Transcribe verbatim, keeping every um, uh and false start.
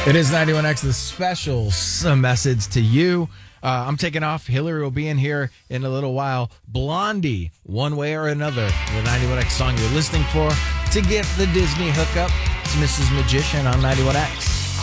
It is ninety-one X, the special s- message to you. Uh, I'm taking off. Hillary will be in here in a little while. Blondie, One Way or Another, the ninety-one X song you're listening for to get the Disney hookup. It's Missus Magician on ninety-one X.